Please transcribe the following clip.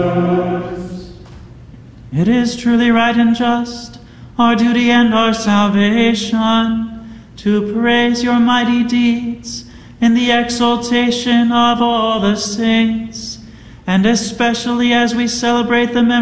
It is truly right and just, our duty and our salvation, to praise your mighty deeds in the exaltation of all the saints, and especially as we celebrate the memory